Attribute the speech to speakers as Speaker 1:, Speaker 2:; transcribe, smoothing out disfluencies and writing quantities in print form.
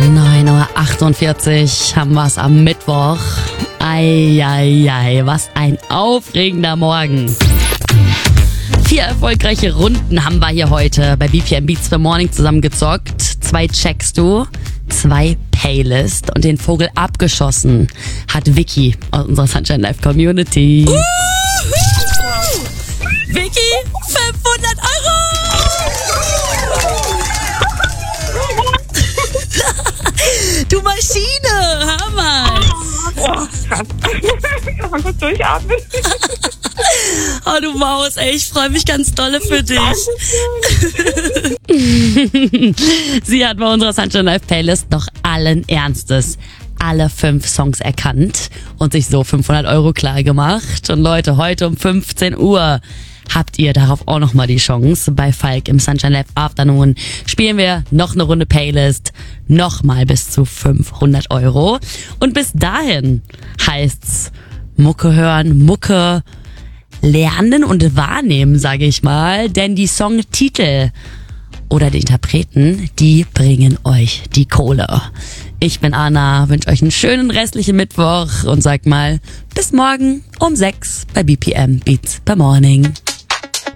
Speaker 1: 9:48 Uhr haben wir es am Mittwoch. Eieiei, was ein aufregender Morgen. 4 erfolgreiche Runden haben wir hier heute bei BPM Beats for Morning zusammengezockt. 2 checkst du, 2 Playlist und den Vogel abgeschossen hat Vicky aus unserer Sunshine Live Community. Vicky, 500 €! Du Maschine, Hammer!
Speaker 2: Oh, krass. Kann man kurz durchatmen?
Speaker 1: Oh, du Maus, ey, ich freue mich ganz dolle für dich. Sie hat bei unserer Sunshine Live Playlist noch allen Ernstes alle 5 Songs erkannt und sich so 500 € klar gemacht. Und Leute, heute um 15 Uhr habt ihr darauf auch nochmal die Chance. Bei Falk im Sunshine Live Afternoon spielen wir noch eine Runde Playlist, nochmal bis zu 500 €. Und bis dahin heißt's Mucke hören, Mucke lernen und wahrnehmen, sage ich mal. Denn die Songtitel oder die Interpreten, die bringen euch die Kohle. Ich bin Anna, wünsche euch einen schönen restlichen Mittwoch und sag mal bis morgen um 6 bei BPM Beats per Morning.